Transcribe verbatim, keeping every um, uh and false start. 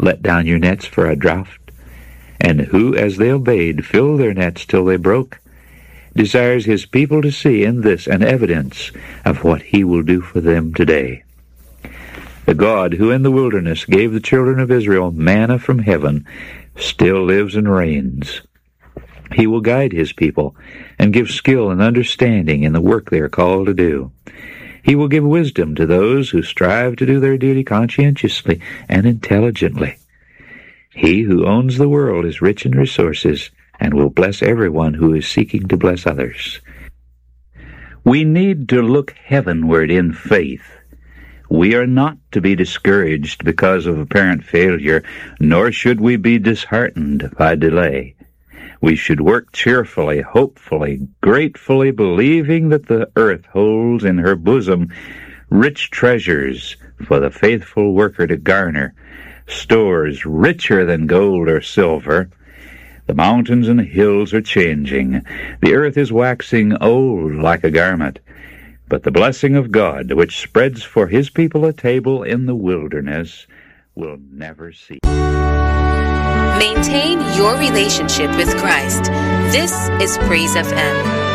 let down your nets for a draught? And who, as they obeyed, filled their nets till they broke, desires his people to see in this an evidence of what he will do for them today. The God who in the wilderness gave the children of Israel manna from heaven still lives and reigns. He will guide his people and give skill and understanding in the work they are called to do. He will give wisdom to those who strive to do their duty conscientiously and intelligently. He who owns the world is rich in resources and will bless everyone who is seeking to bless others. We need to look heavenward in faith. We are not to be discouraged because of apparent failure, nor should we be disheartened by delay. We should work cheerfully, hopefully, gratefully, believing that the earth holds in her bosom rich treasures for the faithful worker to garner, stores richer than gold or silver. The mountains and hills are changing. The earth is waxing old like a garment. But the blessing of God, which spreads for his people a table in the wilderness, will never cease. Maintain your relationship with Christ. This is Praise F M.